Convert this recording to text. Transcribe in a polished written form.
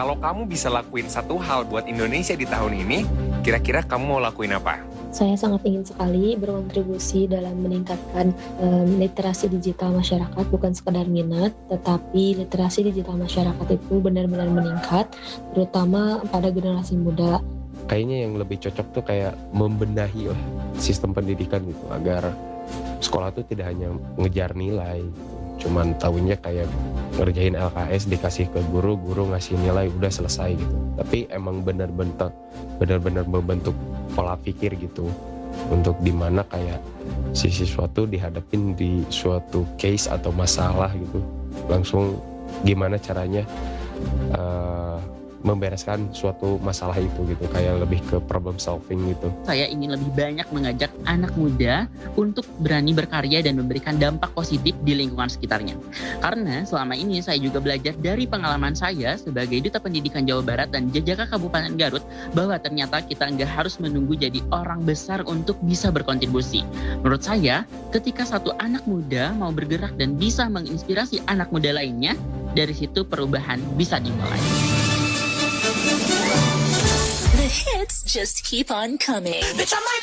Kalau kamu bisa lakuin satu hal buat Indonesia di tahun ini, kira-kira kamu mau lakuin apa? Saya sangat ingin sekali berkontribusi dalam meningkatkan literasi digital masyarakat, bukan sekedar minat, tetapi literasi digital masyarakat itu benar-benar meningkat, terutama pada generasi muda. Kayaknya yang lebih cocok tuh kayak membenahi lah sistem pendidikan gitu, agar sekolah tuh tidak hanya ngejar nilai, cuman tahunya kayak ngerjain LKS dikasih ke guru ngasih nilai udah selesai gitu. Tapi emang benar-benar membentuk pola pikir gitu, untuk dimana kayak si siswa tuh dihadapin di suatu case atau masalah gitu, langsung gimana caranya membereskan suatu masalah itu gitu, kayak lebih ke problem solving gitu. Saya ingin lebih banyak mengajak anak muda untuk berani berkarya dan memberikan dampak positif di lingkungan sekitarnya. Karena selama ini saya juga belajar dari pengalaman saya sebagai Duta Pendidikan Jawa Barat dan Jajaka Kabupaten Garut, bahwa ternyata kita nggak harus menunggu jadi orang besar untuk bisa berkontribusi. Menurut saya, ketika satu anak muda mau bergerak dan bisa menginspirasi anak muda lainnya, dari situ perubahan bisa dimulai. The hits just keep on coming. Bitch, I might